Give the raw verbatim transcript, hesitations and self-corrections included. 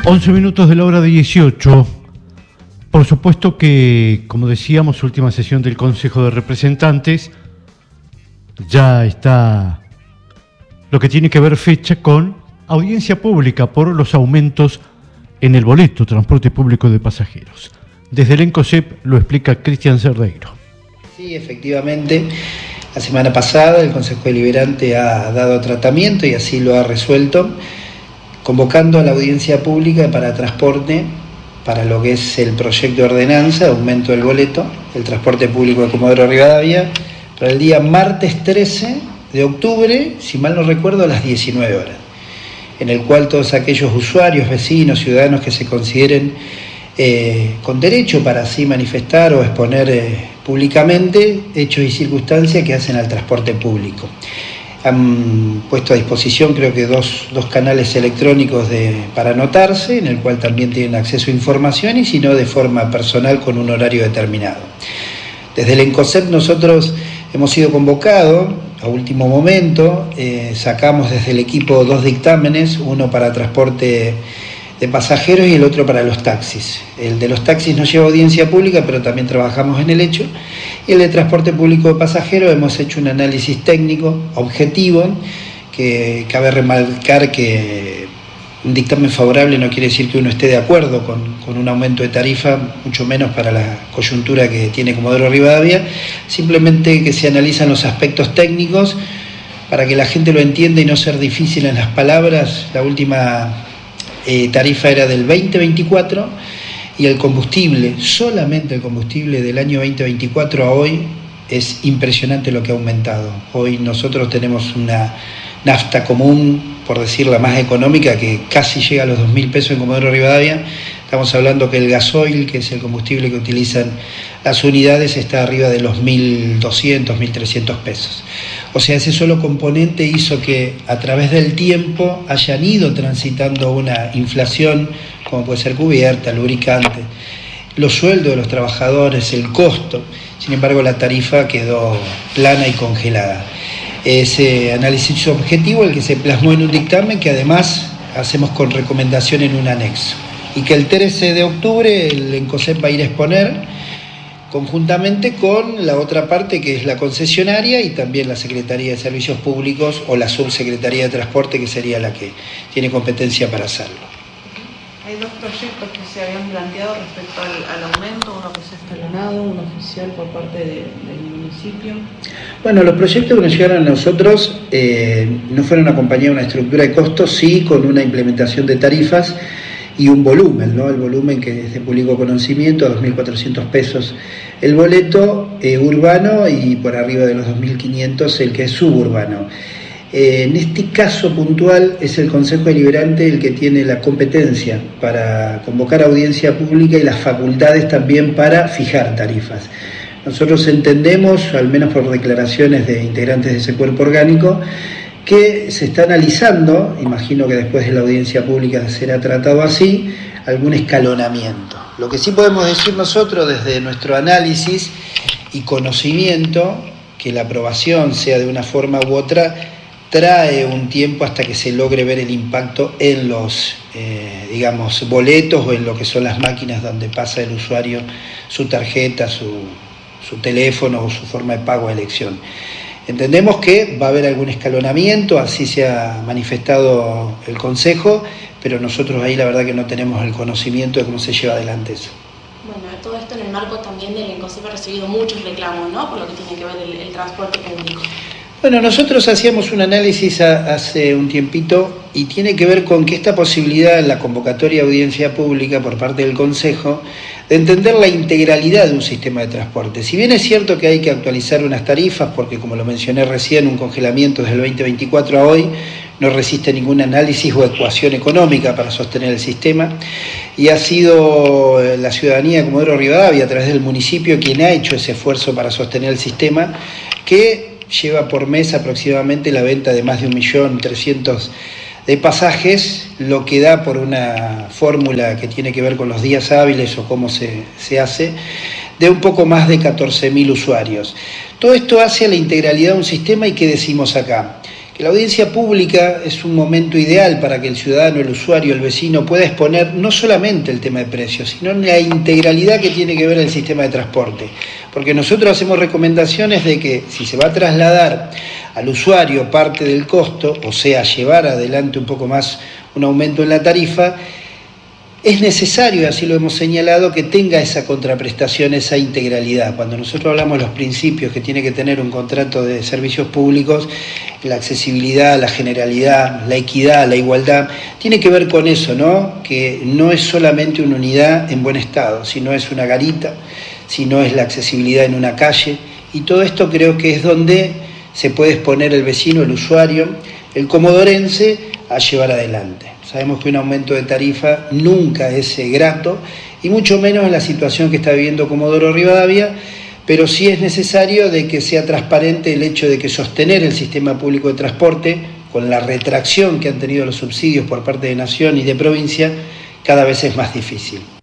once minutos de la hora dieciocho. Por supuesto que, como decíamos, última sesión del Consejo de Representantes, ya está lo que tiene que ver fecha con audiencia pública por los aumentos en el boleto transporte público de pasajeros. Desde el ENCOSEP lo explica Cristian Cerdeiro. Sí, efectivamente, la semana pasada el Consejo Deliberante ha dado tratamiento y así lo ha resuelto, convocando a la audiencia pública para transporte, para lo que es el proyecto de ordenanza, aumento del boleto, el transporte público de Comodoro Rivadavia, para el día martes trece de octubre, si mal no recuerdo, a las diecinueve horas, en el cual todos aquellos usuarios, vecinos, ciudadanos que se consideren eh, con derecho para así manifestar o exponer eh, públicamente hechos y circunstancias que hacen al transporte público. Han puesto a disposición creo que dos, dos canales electrónicos de, para anotarse, en el cual también tienen acceso a información y si no de forma personal con un horario determinado. Desde el ENCOSEP nosotros hemos sido convocados a último momento, eh, sacamos desde el equipo dos dictámenes, uno para transporte de pasajeros y el otro para los taxis. El de los taxis no lleva audiencia pública, pero también trabajamos en el hecho. Y el de transporte público de pasajeros hemos hecho un análisis técnico, objetivo, que cabe remarcar que un dictamen favorable no quiere decir que uno esté de acuerdo con, con un aumento de tarifa, mucho menos para la coyuntura que tiene Comodoro Rivadavia, simplemente que se analizan los aspectos técnicos para que la gente lo entienda y no ser difícil en las palabras. La última eh, tarifa era del veinte veinticuatro y el combustible, solamente el combustible del año veinte veinticuatro a hoy es impresionante lo que ha aumentado. Hoy nosotros tenemos una nafta común, por decir la más económica, que casi llega a los dos mil pesos en Comodoro Rivadavia. Estamos hablando que el gasoil, que es el combustible que utilizan las unidades, está arriba de los mil doscientos, mil trescientos pesos. O sea, ese solo componente hizo que a través del tiempo hayan ido transitando una inflación, como puede ser cubierta, lubricante, los sueldos de los trabajadores, el costo. Sin embargo, la tarifa quedó plana y congelada. Ese análisis objetivo, el que se plasmó en un dictamen que además hacemos con recomendación en un anexo, y que el trece de octubre el ENCOSEP va a ir a exponer conjuntamente con la otra parte que es la concesionaria y también la Secretaría de Servicios Públicos o la Subsecretaría de Transporte, que sería la que tiene competencia para hacerlo. Hay dos proyectos que se habían planteado respecto al, al aumento, uno que es escalonado, uno oficial por parte de, del municipio. Bueno, los proyectos que nos llegaron a nosotros eh, no fueron acompañados de una estructura de costos, sí con una implementación de tarifas y un volumen, ¿no? El volumen que es de público conocimiento, a dos mil cuatrocientos pesos el boleto eh, urbano y por arriba de los dos mil quinientos el que es suburbano. Eh, en este caso puntual es el Consejo Deliberante el que tiene la competencia para convocar audiencia pública y las facultades también para fijar tarifas. Nosotros entendemos, al menos por declaraciones de integrantes de ese cuerpo orgánico, que se está analizando, imagino que después de la audiencia pública será tratado así, algún escalonamiento. Lo que sí podemos decir nosotros desde nuestro análisis y conocimiento, que la aprobación sea de una forma u otra, trae un tiempo hasta que se logre ver el impacto en los, eh, digamos, boletos o en lo que son las máquinas donde pasa el usuario su tarjeta, su, su teléfono o su forma de pago a elección. Entendemos que va a haber algún escalonamiento, así se ha manifestado el Consejo, pero nosotros ahí la verdad que no tenemos el conocimiento de cómo se lleva adelante eso. Bueno, todo esto en el marco también del ENCOSEP ha recibido muchos reclamos, ¿no?, por lo que tiene que ver el, el transporte público. Bueno, nosotros hacíamos un análisis a, hace un tiempito y tiene que ver con que esta posibilidad en la convocatoria de audiencia pública por parte del Consejo de entender la integralidad de un sistema de transporte. Si bien es cierto que hay que actualizar unas tarifas, porque como lo mencioné recién, un congelamiento desde el veinte veinticuatro a hoy no resiste ningún análisis o ecuación económica para sostener el sistema, y ha sido la ciudadanía de Comodoro Rivadavia a través del municipio quien ha hecho ese esfuerzo para sostener el sistema, que lleva por mes aproximadamente la venta de más de un millón trescientos de pasajes, lo que da por una fórmula que tiene que ver con los días hábiles o cómo se, se hace, de un poco más de catorce mil usuarios. Todo esto hace a la integralidad de un sistema. ¿Y qué decimos acá? que la audiencia pública es un momento ideal para que el ciudadano, el usuario, el vecino pueda exponer no solamente el tema de precios, sino la integralidad que tiene que ver el sistema de transporte. Porque nosotros hacemos recomendaciones de que si se va a trasladar al usuario parte del costo, o sea, llevar adelante un poco más un aumento en la tarifa, es necesario, así lo hemos señalado, que tenga esa contraprestación, esa integralidad. Cuando nosotros hablamos de los principios que tiene que tener un contrato de servicios públicos, la accesibilidad, la generalidad, la equidad, la igualdad, tiene que ver con eso, ¿no? Que no es solamente una unidad en buen estado, sino es una garita, sino es la accesibilidad en una calle, y todo esto creo que es donde se puede exponer el vecino, el usuario, el comodorense, a llevar adelante. Sabemos que un aumento de tarifa nunca es grato, y mucho menos en la situación que está viviendo Comodoro Rivadavia, pero sí es necesario de que sea transparente el hecho de que sostener el sistema público de transporte, con la retracción que han tenido los subsidios por parte de Nación y de provincia, cada vez es más difícil.